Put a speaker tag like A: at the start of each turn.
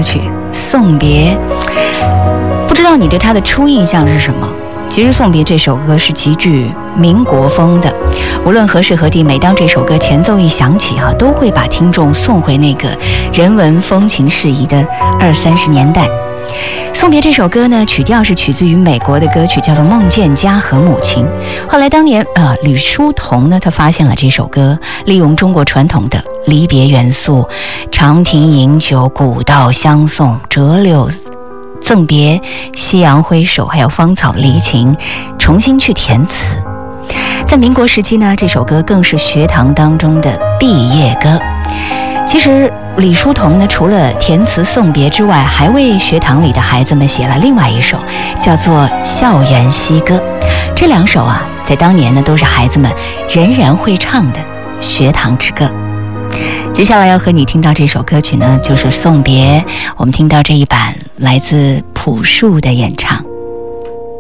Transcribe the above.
A: 曲《送别》，不知道你对它的初印象是什么？其实《送别》这首歌是极具民国风的，无论何时何地，每当这首歌前奏一响起都会把听众送回那个人文风情适宜的20-30年代。《送别》这首歌呢，曲调是取自于美国的歌曲，叫做《梦见家和母亲》。后来当年李叔同呢，他发现了这首歌，利用中国传统的离别元素，长亭饮酒，古道相送，折柳赠别，夕阳挥手，还有芳草离情，重新去填词。在民国时期呢，这首歌更是学堂当中的毕业歌。其实李叔同呢，除了填词送别之外，还为学堂里的孩子们写了另外一首，叫做《校园西歌》。这两首在当年呢，都是孩子们人人会唱的学堂之歌。接下来要和你听到这首歌曲呢，就是《送别》。我们听到这一版来自朴树的演唱。